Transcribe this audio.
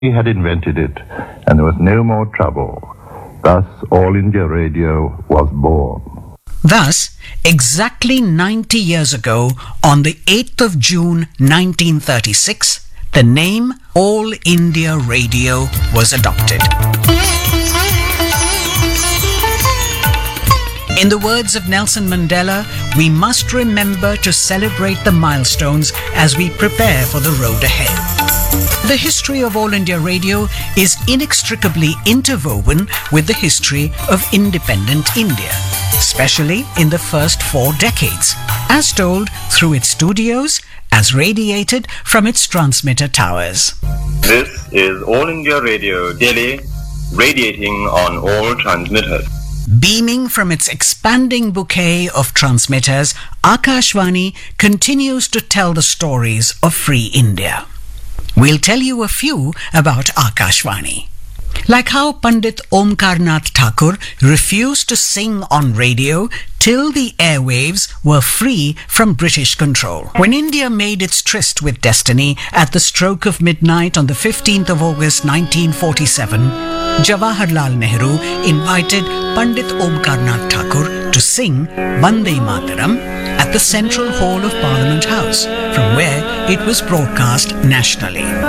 He had invented it, and there was no more trouble. Thus, All India Radio was born. Thus, exactly 90 years ago, on the 8th of June 1936, the name All India Radio was adopted. In the words of Nelson Mandela, we must remember to celebrate the milestones as we prepare for the road ahead. The history of All India Radio is inextricably interwoven with the history of independent India, especially in the first 4 decades, as told through its studios, as radiated from its transmitter towers. This is All India Radio, Delhi, radiating on all transmitters. Beaming from its expanding bouquet of transmitters, Akashvani continues to tell the stories of free India. We'll tell you a few about Akashvani. Like how Pandit Omkarnath Thakur refused to sing on radio till the airwaves were free from British control. When India made its tryst with destiny at the stroke of midnight on the 15th of August 1947, Jawaharlal Nehru invited Pandit Omkarnath Thakur to sing Vande Mataram at the Central Hall of Parliament House, from where it was broadcast nationally.